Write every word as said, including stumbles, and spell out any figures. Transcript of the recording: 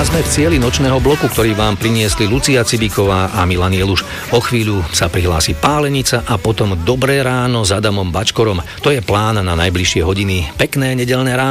A sme v cieli nočného bloku, ktorý vám priniesli Lucia Cibíková a Milan Jeluš. O chvíľu sa prihlási Pálenica a potom Dobré ráno s Adamom Bačkorom. To je plán na najbližšie hodiny. Pekné nedeľné ráno.